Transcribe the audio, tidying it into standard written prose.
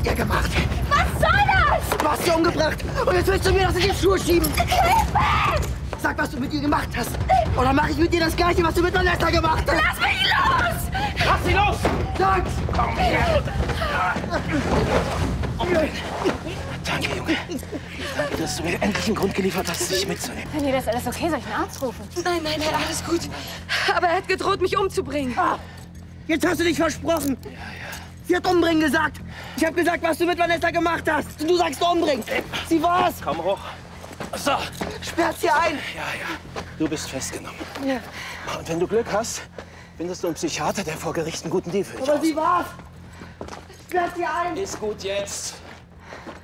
ihr gemacht? Was soll das? Du hast sie umgebracht und jetzt willst du mir das in die Schuhe schieben. Hilfe! Sag, was du mit ihr gemacht hast. Oder mache ich mit dir das Gleiche, was du mit Vanessa gemacht hast? Lass mich los! Lass sie los! Sag's! Komm her! Danke, Junge. Danke, dass du mir endlich einen Grund geliefert hast, dich mitzunehmen. Wenn dir das alles okay, soll ich einen Arzt rufen? Nein, alles gut. Aber er hat gedroht, mich umzubringen. Ah, jetzt hast du dich versprochen. Ja. Sie hat umbringen gesagt. Ich habe gesagt, was du mit Vanessa gemacht hast. Und du sagst umbringen. Sie war's. Komm hoch. So. Sperrt sie ein. Ja. Du bist festgenommen. Ja. Und wenn du Glück hast, findest du einen Psychiater, der vor Gericht einen guten Deal für dich Aber sie war's. Sperrt sie ein. Ist gut jetzt.